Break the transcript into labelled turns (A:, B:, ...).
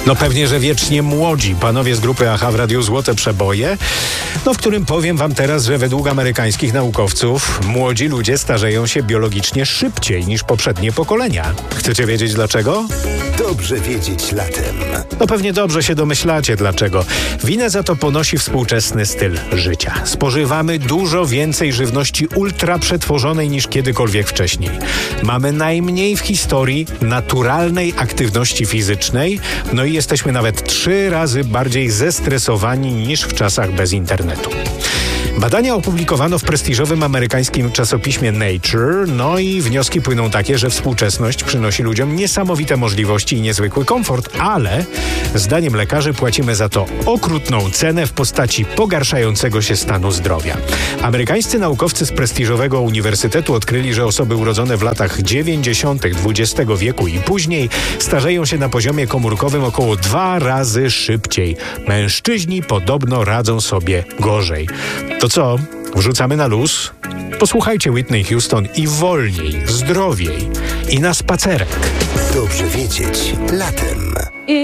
A: No pewnie, że wiecznie młodzi. Panowie z grupy AHA w Radiu Złote Przeboje, w którym powiem wam teraz, że według amerykańskich naukowców młodzi ludzie starzeją się biologicznie szybciej niż poprzednie pokolenia. Chcecie wiedzieć dlaczego?
B: Dobrze wiedzieć latem.
A: No pewnie dobrze się domyślacie dlaczego. Winę za to ponosi współczesny styl życia. Spożywamy dużo więcej żywności ultra przetworzonej niż kiedykolwiek wcześniej. Mamy najmniej w historii naturalnej aktywności fizycznej, no i jesteśmy nawet 3 razy bardziej zestresowani niż w czasach bez internetu. Badania opublikowano w prestiżowym amerykańskim czasopiśmie Nature, no i wnioski płyną takie, że współczesność przynosi ludziom niesamowite możliwości i niezwykły komfort, ale zdaniem lekarzy płacimy za to okrutną cenę w postaci pogarszającego się stanu zdrowia. Amerykańscy naukowcy z prestiżowego uniwersytetu odkryli, że osoby urodzone w latach 90. XX wieku i później starzeją się na poziomie komórkowym około 2 razy szybciej. Mężczyźni podobno radzą sobie gorzej. To co? Wrzucamy na luz? Posłuchajcie Whitney Houston i wolniej, zdrowiej i na spacerek.
B: Dobrze wiedzieć latem.